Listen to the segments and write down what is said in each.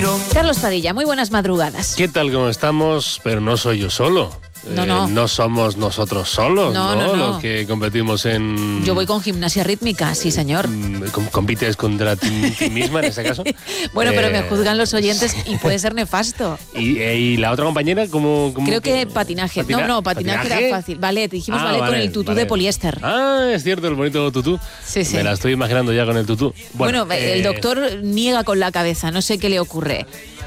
respiro. Carlos Padilla, muy buenas madrugadas. ¿Qué tal? ¿Cómo estamos? Pero no soy yo solo. No. No somos nosotros solos, No. Los que competimos en... Yo voy con gimnasia rítmica, sí señor. ¿Compites contra ti misma en ese caso? Bueno, pero me juzgan los oyentes y puede ser nefasto. ¿Y la otra compañera cómo Creo que patinaje. No, patinaje era fácil. Ballet, dijimos ballet con el tutú de poliéster. Ah, es cierto, el bonito tutú. Sí. Me la estoy imaginando ya con el tutú. Bueno, el doctor niega con la cabeza, no sé qué le ocurre.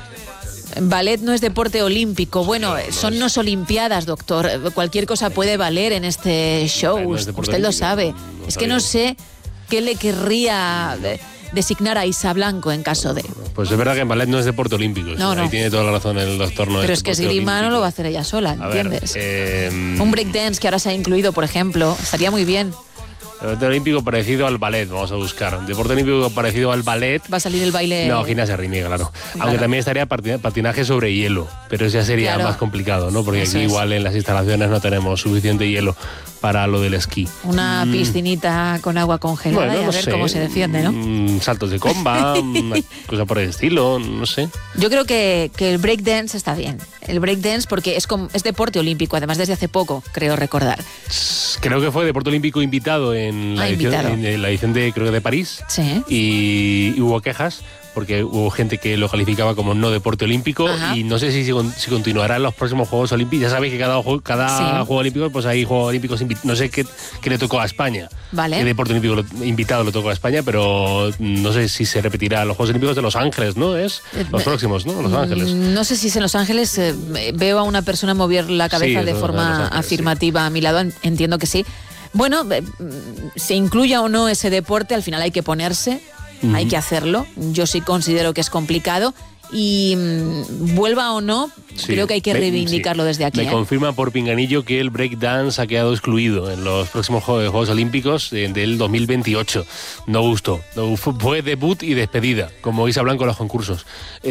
Ballet no es deporte olímpico. Bueno, son no olimpiadas, doctor. Cualquier cosa puede valer en este show. No es Usted lo sabe. Es que no sé qué le querría designar a Isa Blanco en caso de... Pues es verdad que en ballet no es deporte olímpico. No. Ahí tiene toda la razón el doctor. Pero es que esgrima no lo va a hacer ella sola, ¿entiendes? Un breakdance que ahora se ha incluido, por ejemplo, estaría muy bien. Deporte olímpico parecido al ballet, vamos a buscar. Deporte olímpico parecido al ballet. Va a salir el baile... No, gimnasia rítmica, claro. Aunque también estaría patinaje sobre hielo, pero eso ya sería más complicado, ¿no? Porque eso aquí igual en las instalaciones no tenemos suficiente hielo para lo del esquí. Una piscinita con agua congelada y a ver cómo se defiende, ¿no? Saltos de comba, una cosa por el estilo, no sé. Yo creo que el breakdance está bien. El breakdance porque es deporte olímpico, además desde hace poco, creo recordar. Creo que fue deporte olímpico invitado en la edición de, creo que de París. Sí. Y hubo quejas porque hubo gente que lo calificaba como no deporte olímpico. Ajá. Y no sé si continuará en los próximos Juegos Olímpicos. Ya sabéis que cada Juego Olímpico, pues hay Juegos Olímpicos no sé qué le tocó a España. Vale. Qué deporte olímpico invitado le tocó a España, pero no sé si se repetirá los Juegos Olímpicos de Los Ángeles, ¿no? Es los próximos, ¿no? Los Ángeles. No sé si es en Los Ángeles. Veo a una persona mover la cabeza de forma afirmativa a mi lado. Entiendo que sí. Bueno, se incluya o no ese deporte, al final hay que ponerse. Hay que hacerlo. Yo sí considero que es complicado. Y vuelva o no, creo que hay que reivindicarlo desde aquí. Me confirma por pinganillo que el breakdance ha quedado excluido en los próximos Juegos Olímpicos del 2028. No gustó. Fue debut y despedida, como Isa Blanco en los concursos.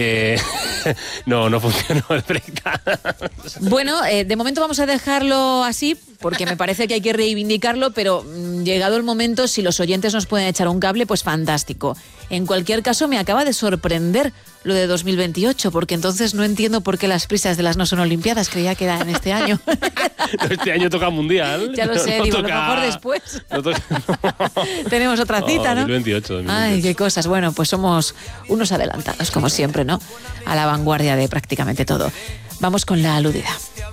No funcionó el breakdance. Bueno, de momento vamos a dejarlo así, porque me parece que hay que reivindicarlo, pero llegado el momento, si los oyentes nos pueden echar un cable, pues fantástico. En cualquier caso, me acaba de sorprender lo de 2028, porque entonces no entiendo por qué las prisas de las no son olimpiadas, creía que era en este año. Este año toca mundial. Ya lo sé, digo, a lo mejor después. Tenemos otra cita, ¿no? 2028. Ay, qué cosas. Bueno, pues somos unos adelantados, como siempre, ¿no? A la vanguardia de prácticamente todo. Vamos con la aludida.